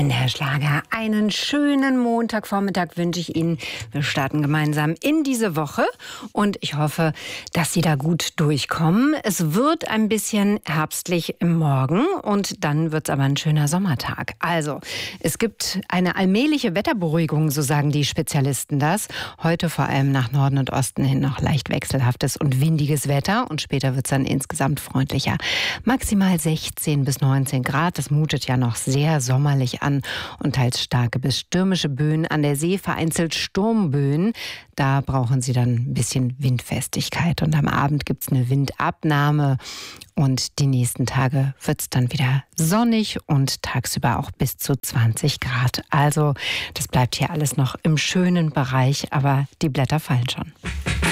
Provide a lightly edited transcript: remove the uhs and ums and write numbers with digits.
in der Schlager. Einen schönen Montagvormittag wünsche ich Ihnen. Wir starten gemeinsam in diese Woche und ich hoffe, dass Sie da gut durchkommen. Es wird ein bisschen herbstlich im Morgen und dann wird es aber ein schöner Sommertag. Also, es gibt eine allmähliche Wetterberuhigung, so sagen die Spezialisten das. Heute vor allem nach Norden und Osten hin noch leicht wechselhaftes und windiges Wetter und später wird es dann insgesamt freundlicher. Maximal 16 bis 19 Grad, das mutet ja noch sehr sommerlich an und teils starke bis stürmische Böen an der See, vereinzelt Sturmböen. Da brauchen Sie dann ein bisschen Windfestigkeit und am Abend gibt es eine Windabnahme und die nächsten Tage wird es dann wieder sonnig und tagsüber auch bis zu 20 Grad. Also das bleibt hier alles noch im schönen Bereich, aber die Blätter fallen schon.